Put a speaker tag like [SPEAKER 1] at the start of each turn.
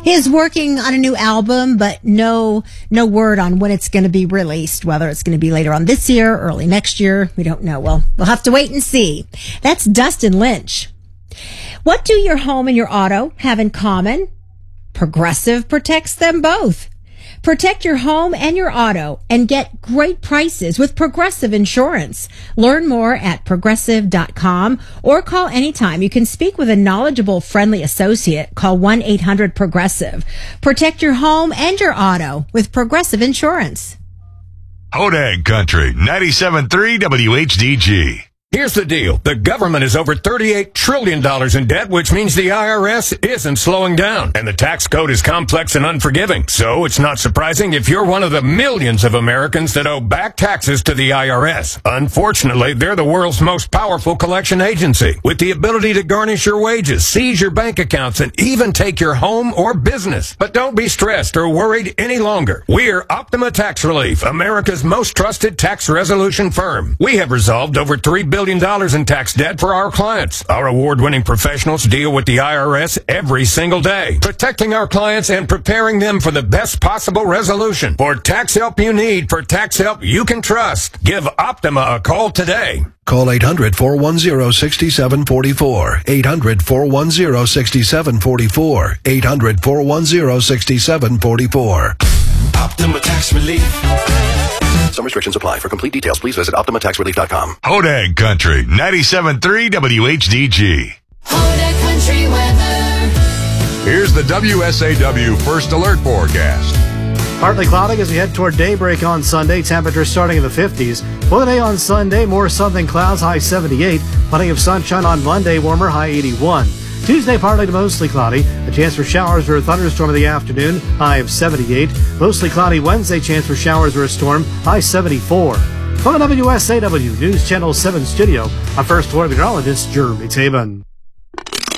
[SPEAKER 1] He is working on a new album, but no word on when it's going to be released, whether it's going to be later on this year, early next year. We don't know. Well, we'll have to wait and see. That's Dustin Lynch. What do your home and your auto have in common? Progressive protects them both. Protect your home and your auto and get great prices with Progressive Insurance. Learn more at progressive.com or call anytime. You can speak with a knowledgeable, friendly associate. Call 1-800-PROGRESSIVE. Protect your home and your auto with Progressive Insurance.
[SPEAKER 2] Hodag Country, 97.3 WHDG.
[SPEAKER 3] Here's the deal. The government is over $38 trillion in debt, which means the IRS isn't slowing down. And the tax code is complex and unforgiving. So it's not surprising if you're one of the millions of Americans that owe back taxes to the IRS. Unfortunately, they're the world's most powerful collection agency, with the ability to garnish your wages, seize your bank accounts, and even take your home or business. But don't be stressed or worried any longer. We're Optima Tax Relief, America's most trusted tax resolution firm. We have resolved over $3 billion in tax debt for our clients. Our award-winning professionals deal with the IRS every single day, protecting our clients and preparing them for the best possible resolution. For tax help you need, for tax help you can trust, give Optima a call today.
[SPEAKER 4] Call 800-410-6744. 800-410-6744. 800-410-6744.
[SPEAKER 5] Optima Tax Relief.
[SPEAKER 4] Some restrictions apply. For complete details, please visit OptimaTaxRelief.com.
[SPEAKER 2] Hodag Country, 97.3 WHDG.
[SPEAKER 6] Hodag Country weather.
[SPEAKER 2] Here's the WSAW First Alert forecast.
[SPEAKER 7] Partly cloudy as we head toward daybreak on Sunday. Temperatures starting in the 50s. For the day on Sunday, more southern clouds, high 78. Plenty of sunshine on Monday, warmer, high 81. Tuesday, partly to mostly cloudy. A chance for showers or a thunderstorm in the afternoon, high of 78. Mostly cloudy Wednesday, chance for showers or a storm, high 74. From the WSAW News Channel 7 studio, our first weather meteorologist, Jeremy Taban.